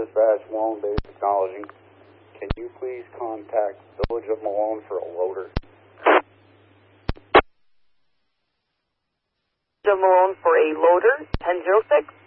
Dispatch, Malone Base Acknowledging. Can you please contact Village of Malone for a loader? Village of Malone for a loader, 1006.